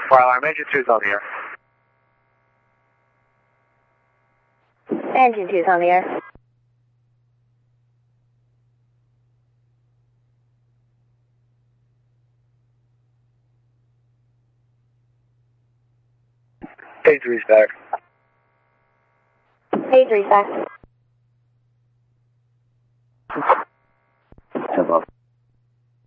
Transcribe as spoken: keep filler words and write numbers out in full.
Fire alarm, engine two is on the air. Engine two is on the air. Page three is back. Page three is back.